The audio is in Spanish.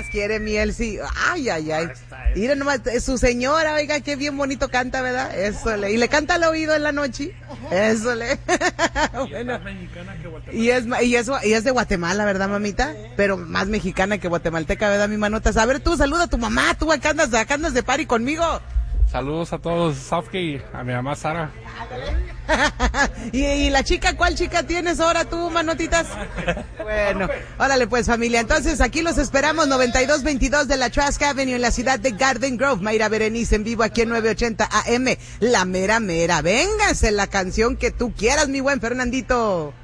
quiere mi Elsie. Ay. Mira nomás, su señora, oiga, qué bien bonito canta, ¿verdad? Eso le. Y le canta al oído en la noche. Eso le. Bueno. Es más mexicana que Guatemala. Y es de Guatemala, ¿verdad, mamita? Pero más mexicana que guatemalteca, ¿verdad, mi manotas? A ver, tú saluda a tu mamá, tú acá andas de party conmigo. Saludos a todos, Sofke, a mi mamá Sara. ¿Y la chica, cuál chica tienes ahora tú, manotitas? Bueno, órale pues, familia. Entonces, aquí los esperamos, 9222 de la Trask Avenue en la ciudad de Garden Grove. Mayra Berenice en vivo aquí en 980 AM. La mera mera. Véngase la canción que tú quieras, mi buen Fernandito.